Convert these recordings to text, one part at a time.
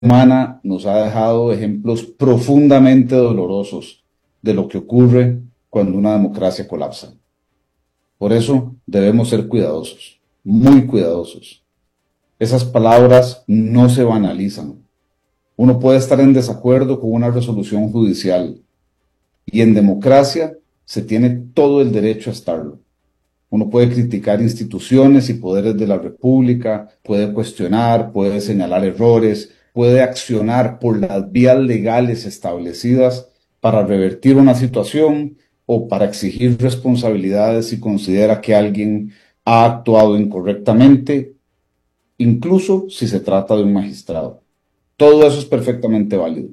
humana nos ha dejado ejemplos profundamente dolorosos de lo que ocurre cuando una democracia colapsa. Por eso debemos ser cuidadosos, muy cuidadosos. Esas palabras no se banalizan. Uno puede estar en desacuerdo con una resolución judicial y en democracia se tiene todo el derecho a estarlo. Uno puede criticar instituciones y poderes de la República, puede cuestionar, puede señalar errores, puede accionar por las vías legales establecidas para revertir una situación o para exigir responsabilidades si considera que alguien ha actuado incorrectamente, incluso si se trata de un magistrado. Todo eso es perfectamente válido.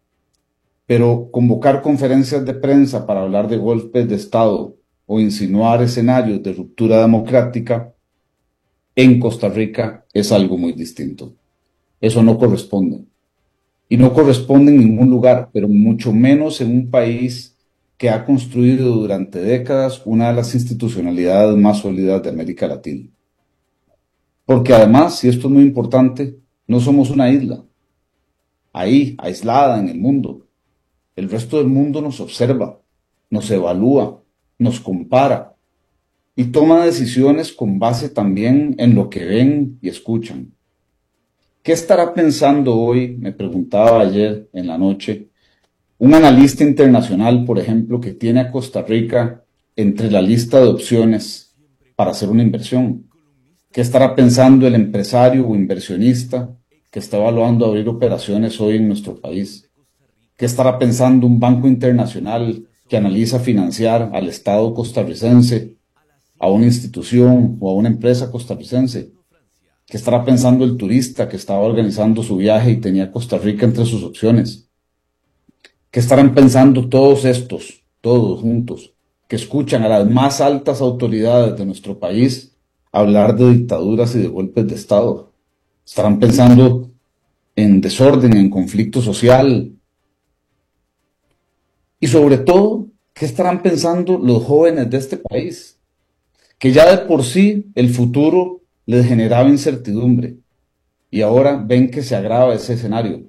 Pero convocar conferencias de prensa para hablar de golpes de Estado o insinuar escenarios de ruptura democrática en Costa Rica es algo muy distinto. Eso no corresponde. Y no corresponde en ningún lugar, pero mucho menos en un país que ha construido durante décadas una de las institucionalidades más sólidas de América Latina. Porque además, y esto es muy importante, no somos una isla, ahí, aislada en el mundo. El resto del mundo nos observa, nos evalúa, nos compara y toma decisiones con base también en lo que ven y escuchan. ¿Qué estará pensando hoy, me preguntaba ayer en la noche, un analista internacional, por ejemplo, que tiene a Costa Rica entre la lista de opciones para hacer una inversión? ¿Qué estará pensando el empresario o inversionista que está evaluando abrir operaciones hoy en nuestro país? ¿Qué estará pensando un banco internacional que analiza financiar al Estado costarricense, a una institución o a una empresa costarricense? ¿Qué estará pensando el turista que estaba organizando su viaje y tenía Costa Rica entre sus opciones? ¿Qué estarán pensando todos estos, todos juntos, que escuchan a las más altas autoridades de nuestro país hablar de dictaduras y de golpes de Estado? ¿Estarán pensando en desorden, en conflicto social? Y sobre todo, ¿qué estarán pensando los jóvenes de este país? Que ya de por sí el futuro les generaba incertidumbre y ahora ven que se agrava ese escenario.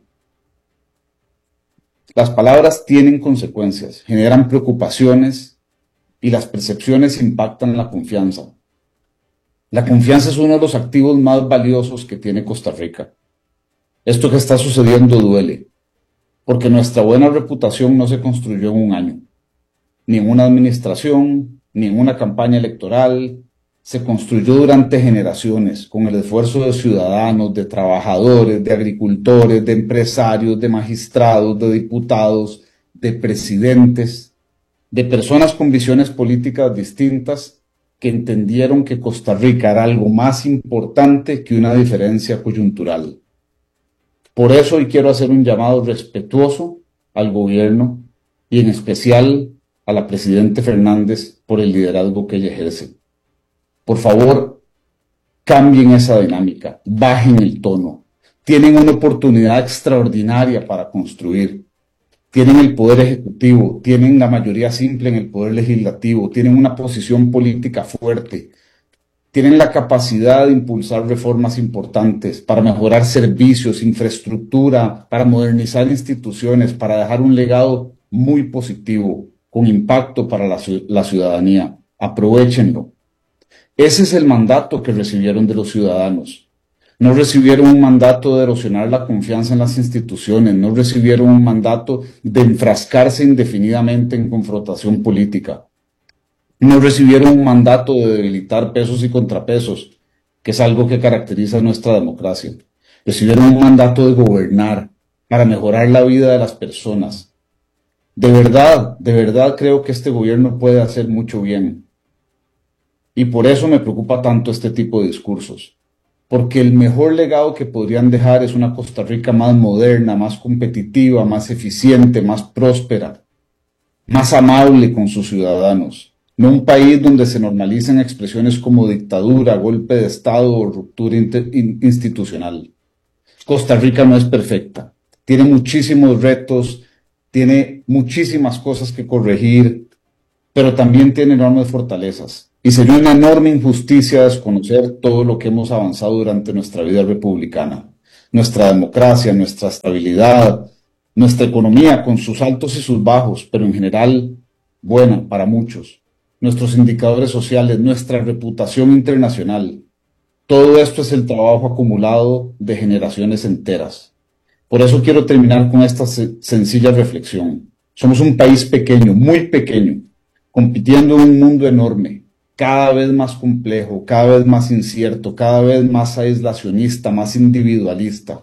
Las palabras tienen consecuencias, generan preocupaciones y las percepciones impactan la confianza. La confianza es uno de los activos más valiosos que tiene Costa Rica. Esto que está sucediendo duele, porque nuestra buena reputación no se construyó en un año, ni en una administración, ni en una campaña electoral. Se construyó durante generaciones, con el esfuerzo de ciudadanos, de trabajadores, de agricultores, de empresarios, de magistrados, de diputados, de presidentes, de personas con visiones políticas distintas que entendieron que Costa Rica era algo más importante que una diferencia coyuntural. Por eso hoy quiero hacer un llamado respetuoso al gobierno y en especial a la presidenta Fernández por el liderazgo que ella ejerce. Por favor, cambien esa dinámica, bajen el tono. Tienen una oportunidad extraordinaria para construir. Tienen el poder ejecutivo, tienen la mayoría simple en el poder legislativo, tienen una posición política fuerte, tienen la capacidad de impulsar reformas importantes para mejorar servicios, infraestructura, para modernizar instituciones, para dejar un legado muy positivo, con impacto para la ciudadanía. Aprovéchenlo. Ese es el mandato que recibieron de los ciudadanos. No recibieron un mandato de erosionar la confianza en las instituciones, no recibieron un mandato de enfrascarse indefinidamente en confrontación política. No recibieron un mandato de debilitar pesos y contrapesos, que es algo que caracteriza a nuestra democracia. Recibieron un mandato de gobernar para mejorar la vida de las personas. De verdad creo que este gobierno puede hacer mucho bien. Y por eso me preocupa tanto este tipo de discursos. Porque el mejor legado que podrían dejar es una Costa Rica más moderna, más competitiva, más eficiente, más próspera, más amable con sus ciudadanos. No un país donde se normalicen expresiones como dictadura, golpe de Estado o ruptura institucional. Costa Rica no es perfecta. Tiene muchísimos retos, tiene muchísimas cosas que corregir, pero también tiene enormes fortalezas. Y sería una enorme injusticia desconocer todo lo que hemos avanzado durante nuestra vida republicana. nuestra democracia, nuestra estabilidad, nuestra economía con sus altos y sus bajos, pero en general buena para muchos, nuestros indicadores sociales, nuestra reputación internacional. Todo esto es el trabajo acumulado de generaciones enteras. Por eso quiero terminar con esta sencilla reflexión. Somos un país pequeño, muy pequeño, compitiendo en un mundo enorme, cada vez más complejo, cada vez más incierto, cada vez más aislacionista, más individualista.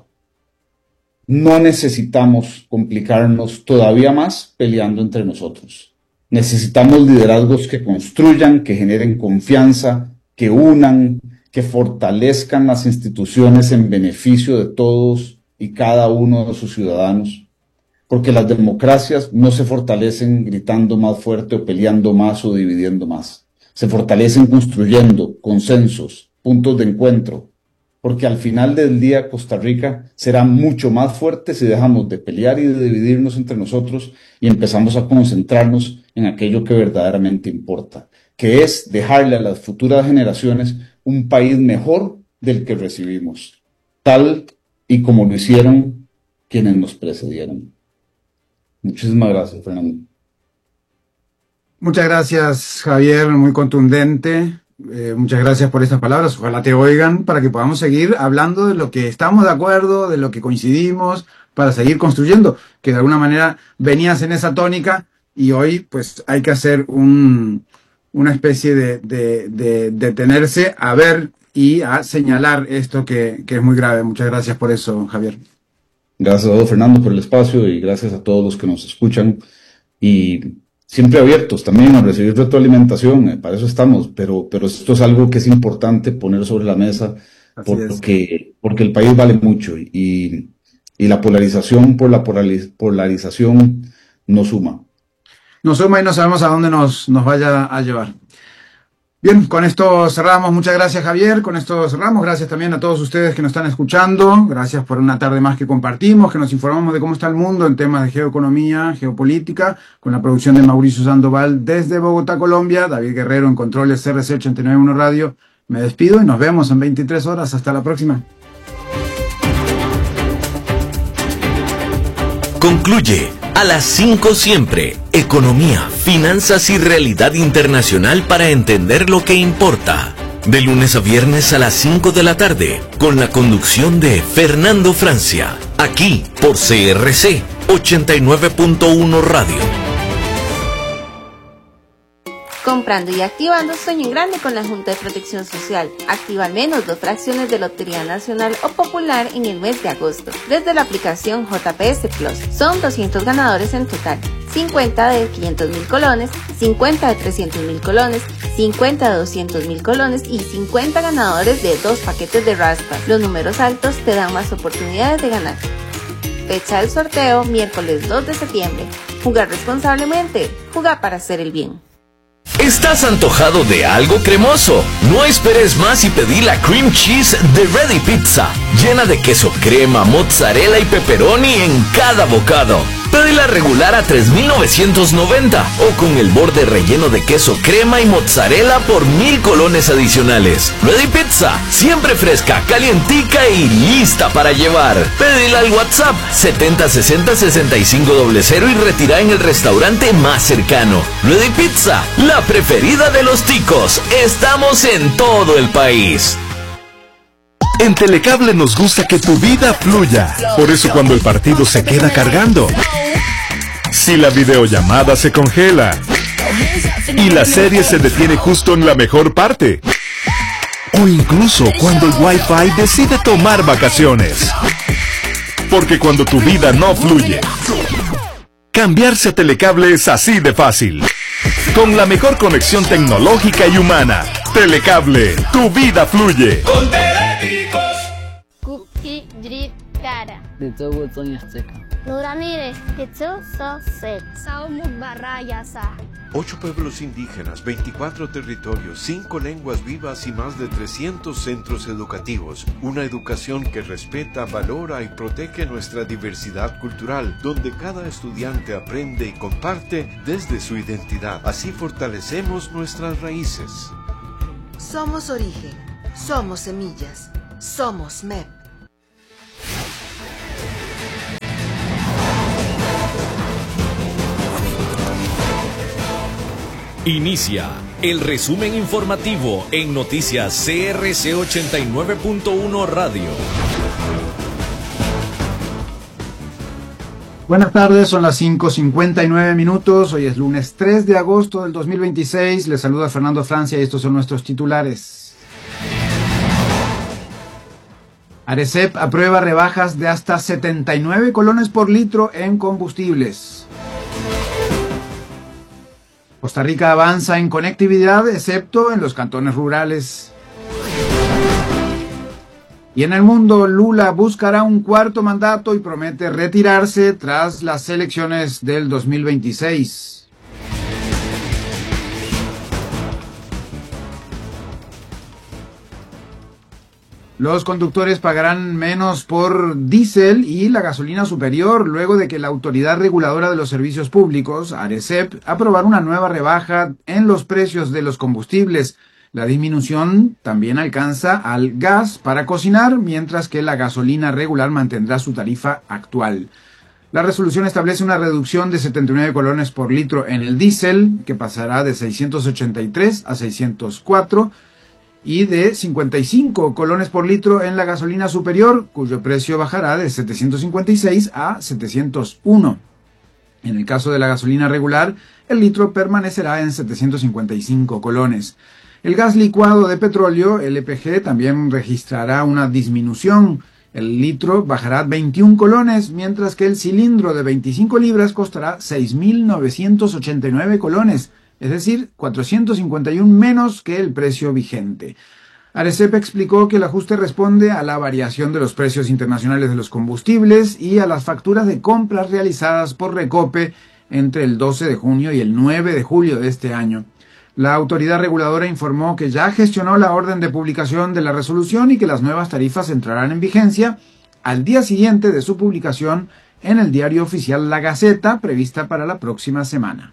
No necesitamos complicarnos todavía más peleando entre nosotros. Necesitamos liderazgos que construyan, que generen confianza, que unan, que fortalezcan las instituciones en beneficio de todos y cada uno de sus ciudadanos. Porque las democracias no se fortalecen gritando más fuerte o peleando más o dividiendo más. Se fortalecen construyendo consensos, puntos de encuentro. Porque al final del día Costa Rica será mucho más fuerte si dejamos de pelear y de dividirnos entre nosotros y empezamos a concentrarnos en aquello que verdaderamente importa, que es dejarle a las futuras generaciones un país mejor del que recibimos, tal y como lo hicieron quienes nos precedieron. Muchísimas gracias, Fernando. Muchas gracias, Javier, muy contundente. Muchas gracias por estas palabras. Ojalá te oigan para que podamos seguir hablando de lo que estamos de acuerdo, de lo que coincidimos, para seguir construyendo, que de alguna manera venías en esa tónica y hoy pues hay que hacer una especie de detenerse a ver y a señalar esto que es muy grave. Muchas gracias por eso, Javier. Gracias a vos, Fernando, por el espacio y gracias a todos los que nos escuchan y siempre abiertos también a recibir retroalimentación, para eso estamos, pero esto es algo que es importante poner sobre la mesa porque el país vale mucho y la polarización por la polarización no suma. Nos suma y no sabemos a dónde nos vaya a llevar. Bien, con esto cerramos. Muchas gracias, Javier. Con esto cerramos. Gracias también a todos ustedes que nos están escuchando. Gracias por una tarde más que compartimos, que nos informamos de cómo está el mundo en temas de geoeconomía, geopolítica, con la producción de Mauricio Sandoval desde Bogotá, Colombia. David Guerrero en controles CRC 891 Radio. Me despido y nos vemos en 23 horas. Hasta la próxima. Concluye a las 5 siempre. Economía, finanzas y realidad internacional para entender lo que importa. De lunes a viernes a las 5 de la tarde, con la conducción de Fernando Francia. Aquí por CRC 89.1 Radio. Comprando y activando Sueño en Grande con la Junta de Protección Social. Activa al menos 2 fracciones de Lotería Nacional o Popular en el mes de agosto, desde la aplicación JPS Plus. Son 200 ganadores en total. 50 de 500.000 colones, 50 de 300.000 colones, 50 de 200.000 colones y 50 ganadores de 2 paquetes de raspas. Los números altos te dan más oportunidades de ganar. Fecha del sorteo, miércoles 2 de septiembre. Jugar responsablemente. Jugar para hacer el bien. ¿Estás antojado de algo cremoso? No esperes más y pedí la cream cheese de Ready Pizza, llena de queso crema, mozzarella y pepperoni en cada bocado. Pedila regular a $3,990 o con el borde relleno de queso crema y mozzarella por 1,000 colones adicionales. Ready Pizza, siempre fresca, calientica y lista para llevar. Pedila al WhatsApp 7060-6500 y retira en el restaurante más cercano. Ready Pizza, la preferida de los ticos. Estamos en todo el país. En Telecable nos gusta que tu vida fluya. Por eso cuando el partido se queda cargando, si la videollamada se congela y la serie se detiene justo en la mejor parte, o incluso cuando el Wi-Fi decide tomar vacaciones. Porque cuando tu vida no fluye, cambiarse a Telecable es así de fácil. Con la mejor conexión tecnológica y humana. Telecable, tu vida fluye. Con Teléticos. Kuki Drit Kara. Nuramire, Kitsu Sosek. Saumuk Barayasa. 8 pueblos indígenas, 24 territorios, 5 lenguas vivas y más de 300 centros educativos. Una educación que respeta, valora y protege nuestra diversidad cultural, donde cada estudiante aprende y comparte desde su identidad. Así fortalecemos nuestras raíces. Somos origen, somos semillas, somos MEP. Inicia el resumen informativo en Noticias CRC 89.1 Radio. Buenas tardes, son las 5:59 minutos. Hoy es lunes 3 de agosto del 2026. Les saluda Fernando Francia y estos son nuestros titulares. Arecep aprueba rebajas de hasta 79 colones por litro en combustibles. Costa Rica avanza en conectividad, excepto en los cantones rurales. Y en el mundo, Lula buscará un cuarto mandato y promete retirarse tras las elecciones del 2026. Los conductores pagarán menos por diésel y la gasolina superior luego de que la Autoridad Reguladora de los Servicios Públicos, Arecep, aprobara una nueva rebaja en los precios de los combustibles. La disminución también alcanza al gas para cocinar, mientras que la gasolina regular mantendrá su tarifa actual. La resolución establece una reducción de 79 colones por litro en el diésel, que pasará de 683 a 604, y de 55 colones por litro en la gasolina superior, cuyo precio bajará de 756 a 701. En el caso de la gasolina regular, el litro permanecerá en 755 colones. El gas licuado de petróleo, LPG, también registrará una disminución. El litro bajará 21 colones, mientras que el cilindro de 25 libras costará 6.989 colones, es decir, 451 menos que el precio vigente. Arecep explicó que el ajuste responde a la variación de los precios internacionales de los combustibles y a las facturas de compras realizadas por Recope entre el 12 de junio y el 9 de julio de este año. La autoridad reguladora informó que ya gestionó la orden de publicación de la resolución y que las nuevas tarifas entrarán en vigencia al día siguiente de su publicación en el diario oficial La Gaceta, prevista para la próxima semana.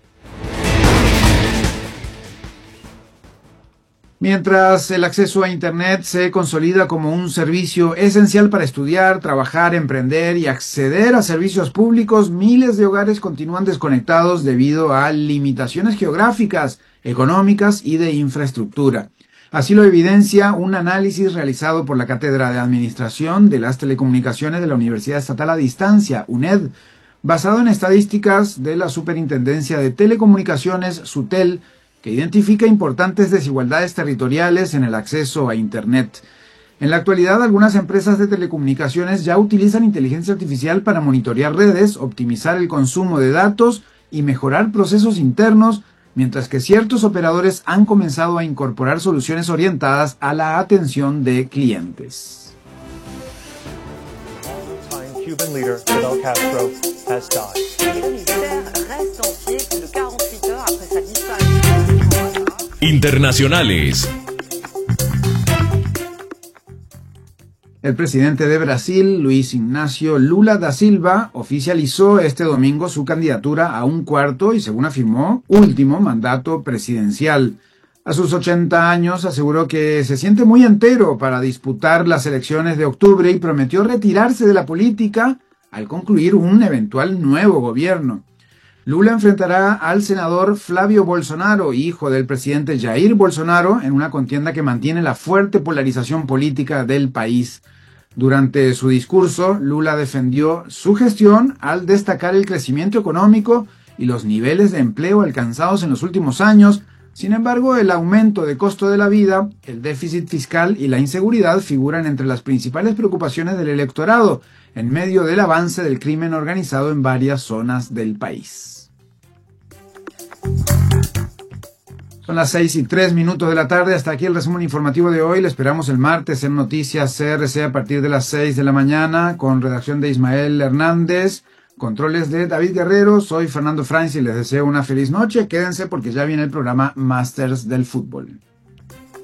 Mientras el acceso a Internet se consolida como un servicio esencial para estudiar, trabajar, emprender y acceder a servicios públicos, miles de hogares continúan desconectados debido a limitaciones geográficas, económicas y de infraestructura. Así lo evidencia un análisis realizado por la Cátedra de Administración de las Telecomunicaciones de la Universidad Estatal a Distancia, UNED, basado en estadísticas de la Superintendencia de Telecomunicaciones, SUTEL, que identifica importantes desigualdades territoriales en el acceso a Internet. En la actualidad, algunas empresas de telecomunicaciones ya utilizan inteligencia artificial para monitorear redes, optimizar el consumo de datos y mejorar procesos internos, mientras que ciertos operadores han comenzado a incorporar soluciones orientadas a la atención de clientes. Cuban leader Fidel Castro has died. Internacionales. El presidente de Brasil, Luiz Inácio Lula da Silva, oficializó este domingo su candidatura a un cuarto y, según afirmó, último mandato presidencial. A sus 80 años aseguró que se siente muy entero para disputar las elecciones de octubre y prometió retirarse de la política al concluir un eventual nuevo gobierno. Lula enfrentará al senador Flávio Bolsonaro, hijo del presidente Jair Bolsonaro, en una contienda que mantiene la fuerte polarización política del país. Durante su discurso, Lula defendió su gestión al destacar el crecimiento económico y los niveles de empleo alcanzados en los últimos años. Sin embargo, el aumento de costo de la vida, el déficit fiscal y la inseguridad figuran entre las principales preocupaciones del electorado, en medio del avance del crimen organizado en varias zonas del país. Son las 6:03 de la tarde. Hasta aquí el resumen informativo de hoy. Le esperamos el martes en Noticias CRC a partir de las 6 de la mañana, con redacción de Ismael Hernández, controles de David Guerrero. Soy Fernando Francia y les deseo una feliz noche. Quédense porque ya viene el programa Masters del Fútbol.